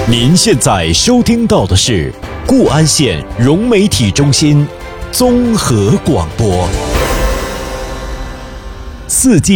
您现在收听到的是固安县融媒体中心综合广播。四季